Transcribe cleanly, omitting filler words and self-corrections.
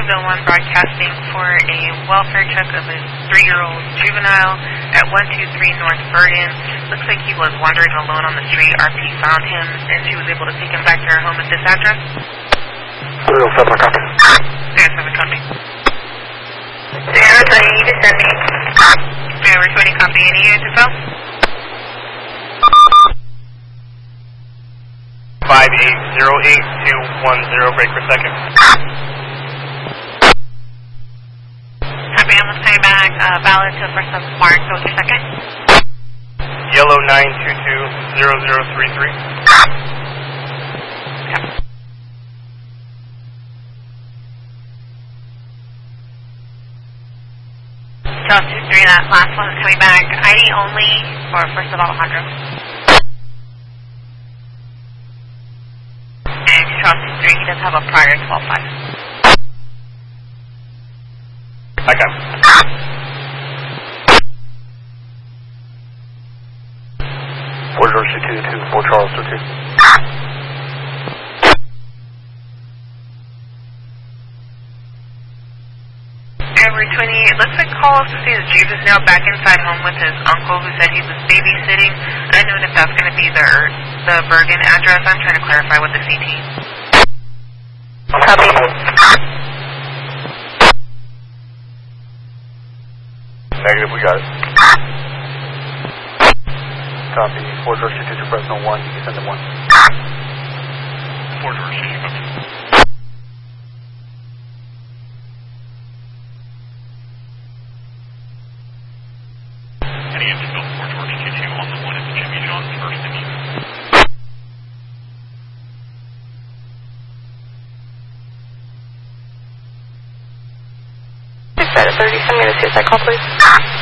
Zone 1 broadcasting for a welfare check of a 3-year-old juvenile at 123 North Bergen. Looks like he was wandering alone on the street. RP found him, and she was able to take him back to her home at this address. 307, copy. 307, copy. 320, descending. 320, copy. Any units to fill? 5808210, break per second. Copy, I'm coming back. Valid to first of March, so what's your second? Yellow 9220033. Copy. Charles 23, that last one is coming back. ID only for first of Alejandro. And Charles 23, he does have a prior 12-5. Okay. 4022, 4 Charles 22. Airway 20, it looks like call us to say that Jude is now back inside home with his uncle who said he was babysitting. I know if that's going to be the Bergen address. I'm trying to clarify with the CT. Copy. Negative, we got it. Copy. 4 George 22 to Fresno 1, you can send them 1. 4 George, copy. Heading into Bill 4 George 22 on the 1 at the Jimmy John's first inning. At 30, send me the suicide call, please.